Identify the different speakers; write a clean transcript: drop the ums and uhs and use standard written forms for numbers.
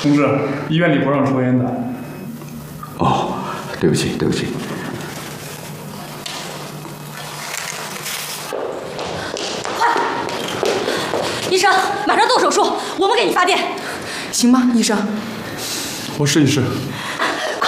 Speaker 1: 同志，医院里不让抽烟的。
Speaker 2: 哦，对不起，对不起。
Speaker 3: 快，医生，马上动手术，我们给你发电，行吗，医生？
Speaker 1: 我试一试。